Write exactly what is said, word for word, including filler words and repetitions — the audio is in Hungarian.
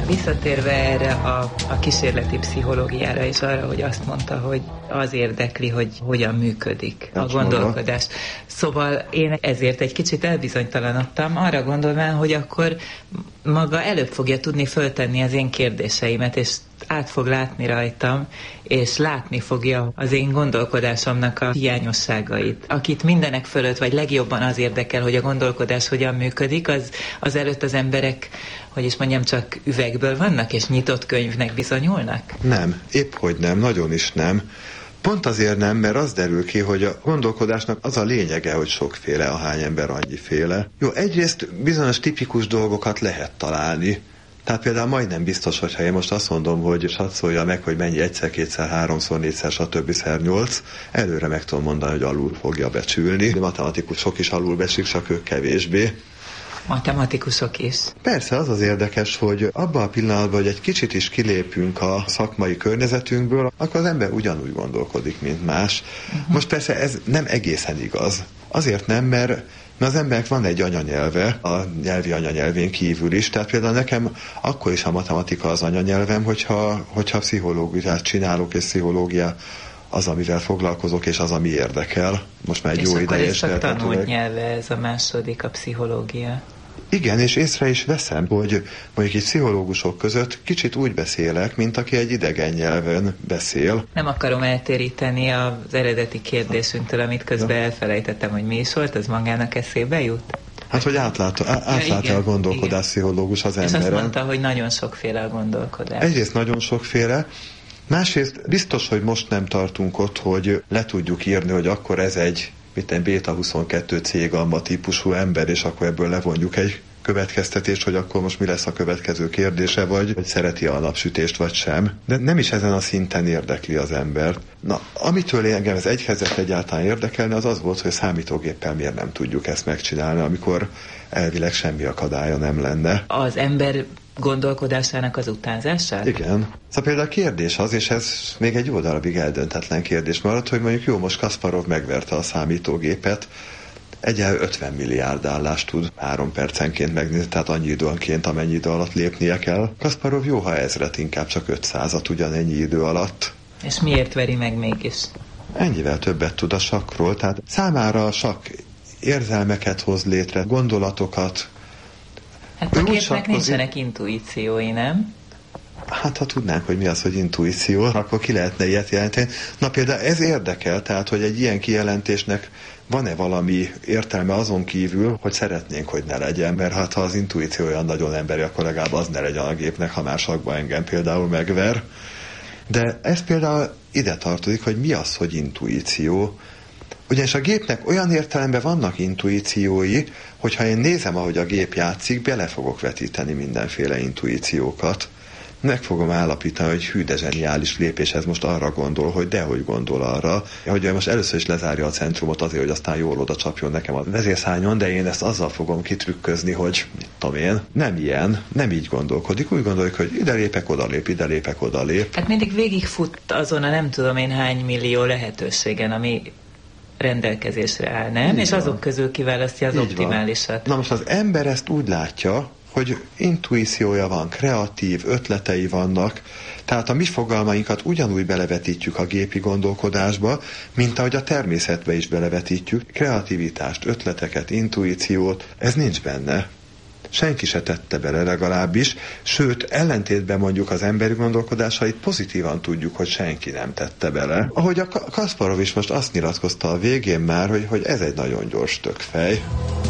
Visszatérve erre a, a kísérleti pszichológiára, és arra, hogy azt mondta, hogy az érdekli, hogy hogyan működik a gondolkodás. Szóval én ezért egy kicsit elbizonytalanodtam. Arra gondolván, hogy akkor maga előbb fogja tudni föltenni az én kérdéseimet, és át fog látni rajtam, és látni fogja az én gondolkodásomnak a hiányosságait. Akit mindenek fölött, vagy legjobban az érdekel, hogy a gondolkodás hogyan működik, az, az előtt az emberek, hogy is mondjam, csak üvegből vannak, és nyitott könyvnek bizonyulnak? Nem, épp hogy nem, nagyon is nem. Pont azért nem, mert az derül ki, hogy a gondolkodásnak az a lényege, hogy sokféle, ahány ember annyiféle. Jó, egyrészt bizonyos tipikus dolgokat lehet találni. Tehát például majdnem biztos, hogyha én most azt mondom, hogy satszolja meg, hogy mennyi egyszer, kétszer, háromszor, négyszer, stb. Szer nyolc, előre meg tudom mondani, hogy alul fogja becsülni. A matematikusok is alul becsülik, csak ők kevésbé. Matematikusok is. Persze, az az érdekes, hogy abban a pillanatban, hogy egy kicsit is kilépünk a szakmai környezetünkből, akkor az ember ugyanúgy gondolkodik, mint más. Uh-huh. Most persze ez nem egészen igaz. Azért nem, mert mert az embernek van egy anyanyelve, a nyelvi anyanyelvén kívül is, tehát például nekem akkor is a matematika az anyanyelvem, hogyha, hogyha pszichológiát csinálok, és pszichológia az, amivel foglalkozok, és az, ami érdekel. Most már egy és jó ideje. És akkor ez a tanult nyelve, ez a második, a pszichológia. Igen, és észre is veszem, hogy mondjuk így pszichológusok között kicsit úgy beszélek, mint aki egy idegen nyelven beszél. Nem akarom eltéríteni az eredeti kérdésünktől, amit közben ja. elfelejtettem, hogy mi is volt, az magának eszébe jut? Hát, hogy átlátja, átlátja ja, a gondolkodás pszichológus az emberen. És azt mondta, hogy nagyon sokféle a gondolkodás. Egyrészt nagyon sokféle, másrészt biztos, hogy most nem tartunk ott, hogy le tudjuk írni, hogy akkor ez egy mint egy béta huszonkettő cégalma típusú ember, és akkor ebből levonjuk egy következtetést, hogy akkor most mi lesz a következő kérdése, vagy hogy szereti a napsütést, vagy sem. De nem is ezen a szinten érdekli az embert. Na, amitől engem ez egy kezdet egyáltalán érdekelni, az az volt, hogy számítógéppel miért nem tudjuk ezt megcsinálni, amikor elvileg semmi akadálya nem lenne. Az ember gondolkodásának az utánzását? Igen. Szóval például a kérdés az, és ez még egy jó darabig eldöntetlen kérdés maradt, hogy mondjuk jó, most Kasparov megverte a számítógépet, egyenlő ötven milliárd állást tud három percenként megnézni, tehát annyi időnként, amennyi idő alatt lépnie kell. Kasparov jó, ha ezret, inkább csak ötszázat ugyanennyi idő alatt. És miért veri meg mégis? Ennyivel többet tud a sakkról, tehát számára a sakk érzelmeket hoz létre, gondolatokat. Hát a gépnek nincsenek intuíciói, nem? Hát ha tudnánk, hogy mi az, hogy intuíció, akkor ki lehetne ilyet jelenteni. Na például ez érdekel, tehát hogy egy ilyen kijelentésnek van-e valami értelme azon kívül, hogy szeretnénk, hogy ne legyen, mert hát ha az intuíció olyan nagyon emberi, akkor legalább az ne legyen a gépnek, ha már sakba engem például megver. De ez például ide tartozik, hogy mi az, hogy intuíció. Ugyanis a gépnek olyan értelemben vannak intuíciói, hogyha én nézem, ahogy a gép játszik, bele fogok vetíteni mindenféle intuíciókat. Meg fogom állapítani, hogy hű, de zseniális lépés, ez most arra gondol, hogy dehogy gondol arra, hogy most először is lezárja a centrumot azért, hogy aztán jól oda csapjon nekem a vezérszányon, de én ezt azzal fogom kitrükközni, hogy mit tudom én, nem ilyen, nem így gondolkodik, úgy gondoljuk, hogy ide lépek, oda lép, ide lépek, oda lép. Hát mindig végigfut azon a nem tudom én hány millió lehetőségen, ami rendelkezésre áll, nem? Így és van. Azok közül kiválasztja az így optimálisat. Van. Na most az ember ezt úgy látja, hogy intuíciója van, kreatív ötletei vannak, tehát a mi fogalmainkat ugyanúgy belevetítjük a gépi gondolkodásba, mint ahogy a természetbe is belevetítjük. Kreativitást, ötleteket, intuíciót, ez nincs benne. Senki se tette bele legalábbis, sőt, ellentétben mondjuk az emberi gondolkodásait pozitívan tudjuk, hogy senki nem tette bele. Ahogy a Kasparov is most azt nyilatkozta a végén már, hogy, hogy ez egy nagyon gyors tökfej.